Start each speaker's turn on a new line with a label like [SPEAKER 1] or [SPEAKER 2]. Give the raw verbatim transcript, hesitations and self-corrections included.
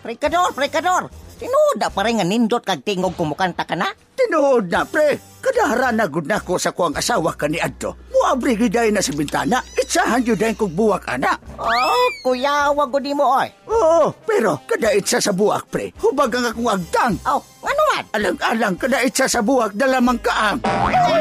[SPEAKER 1] Prekador, prekador. Tinuod na pa rin nga nindot kag tingog kumukanta ka na?
[SPEAKER 2] Tinuod na, pre. Kadahara na gud nako sa kuang asawa ka ni Adto. Muabri giday na sa bintana. Itsahan yun dahil kong buwak, ana.
[SPEAKER 1] Oh, kuya, wag ko di mo, oy.
[SPEAKER 2] Oo, pero kada itsa sa buwak, pre. Hubag ang akong agtang.
[SPEAKER 1] Oh, ano man?
[SPEAKER 2] Alang-alang kada itsa sa buwak dalamang kaang.